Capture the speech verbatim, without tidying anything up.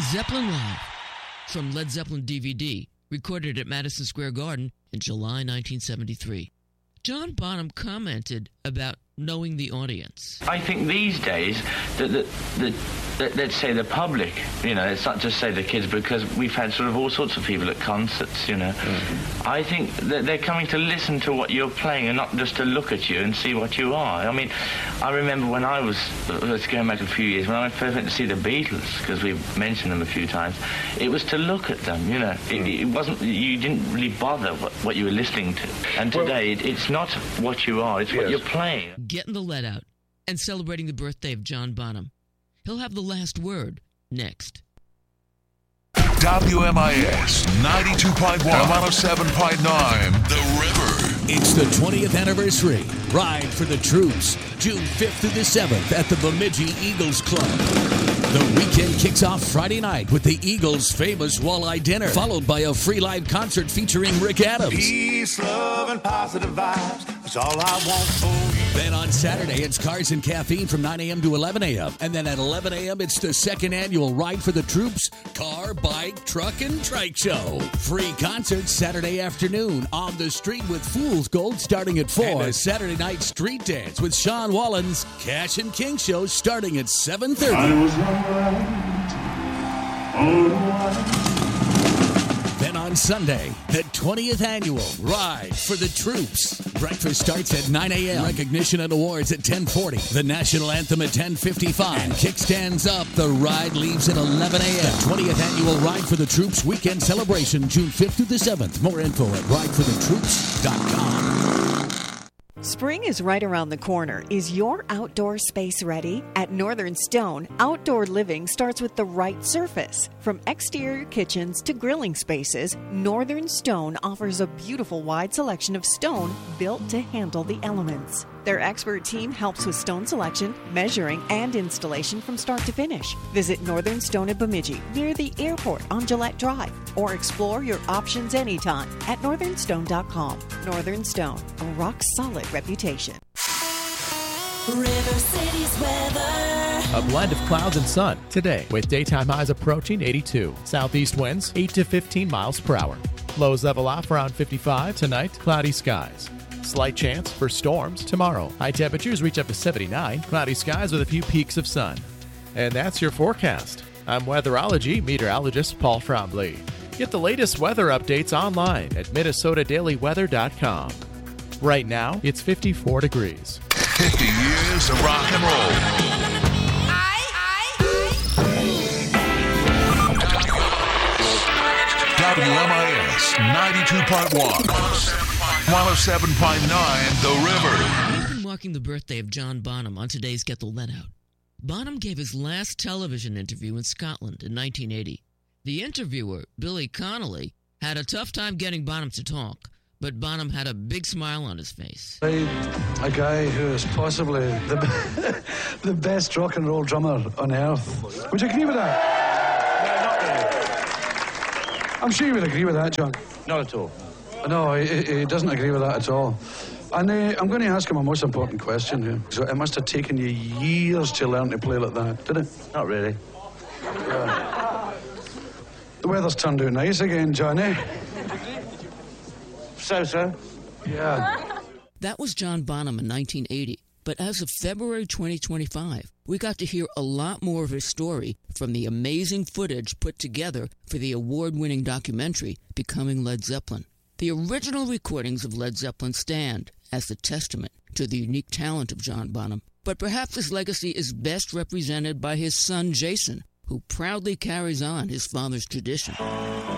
Zeppelin Live from Led Zeppelin D V D, recorded at Madison Square Garden in July nineteen seventy-three. John Bonham commented about knowing the audience. I think these days, that the, the, the, let's say the public, you know, let's not just say the kids, because we've had sort of all sorts of people at concerts, you know. Mm-hmm. I think that they're coming to listen to what you're playing and not just to look at you and see what you are. I mean, I remember when I was, let's go back a few years, when I first went to see the Beatles, because we've mentioned them a few times, it was to look at them, you know. Mm. It, it wasn't, you didn't really bother what, what you were listening to. And today, well, it, it's not what you are, it's yes. what you're playing. Getting the lead out and celebrating the birthday of John Bonham. He'll have the last word next. W M I S ninety-two point one, one oh seven point nine, The River. It's the twentieth anniversary. Ride for the Troops, June fifth through the seventh at the Bemidji Eagles Club. The weekend kicks off Friday night with the Eagles' famous walleye dinner, followed by a free live concert featuring Rick Adams. Peace, love, and positive vibes. That's all I want for you. Then on Saturday, it's Cars and Caffeine from nine a.m. to eleven a.m. And then at eleven a.m., it's the second annual Ride for the Troops car, bike, truck, and trike show. Free concerts Saturday afternoon on the street with Fool's Gold starting at four. And a Saturday night street dance with Sean Wallen's Cash and King show starting at seven thirty. I was right. Oh, right. Then on Sunday, the twentieth annual Ride for the Troops. Breakfast starts at nine a.m. Recognition and awards at ten forty. The national anthem at ten fifty-five. And kickstands up. The ride leaves at eleven a.m. The twentieth annual Ride for the Troops weekend celebration, June fifth through the seventh. More info at ride for the troops dot com. Spring is right around the corner. Is your outdoor space ready? At Northern Stone, outdoor living starts with the right surface. From exterior kitchens to grilling spaces, Northern Stone offers a beautiful wide selection of stone built to handle the elements. Their expert team helps with stone selection, measuring, and installation from start to finish. Visit Northern Stone at Bemidji, near the airport on Gillette Drive, or explore your options anytime at northern stone dot com. Northern Stone, a rock-solid reputation. River City's weather. A blend of clouds and sun today, with daytime highs approaching eighty-two. Southeast winds eight to fifteen miles per hour. Lows level off around fifty-five. Tonight, cloudy skies. Slight chance for storms tomorrow. High temperatures reach up to seventy-nine. Cloudy skies with a few peaks of sun. And that's your forecast. I'm weatherology meteorologist Paul Trombley. Get the latest weather updates online at minnesota daily weather dot com. Right now, it's fifty-four degrees. fifty years of rock and roll. W M I S ninety-two point one. one oh seven point nine, The River. We've been marking the birthday of John Bonham on today's Get the Lead Out. Bonham gave his last television interview in Scotland in nineteen eighty. The interviewer, Billy Connolly, had a tough time getting Bonham to talk, but Bonham had a big smile on his face. A guy who is possibly the, the best rock and roll drummer on earth. Would you agree with that? No, not really. I'm sure you would agree with that, John. Not at all. No, he, he doesn't agree with that at all. And uh, I'm going to ask him a most important question here. So it must have taken you years to learn to play like that, did it? Not really. Uh, the weather's turned out nice again, Johnny. So, so? Yeah. That was John Bonham in nineteen eighty. But as of February twenty twenty-five, we got to hear a lot more of his story from the amazing footage put together for the award-winning documentary, Becoming Led Zeppelin. The original recordings of Led Zeppelin stand as a testament to the unique talent of John Bonham. But perhaps his legacy is best represented by his son, Jason, who proudly carries on his father's tradition.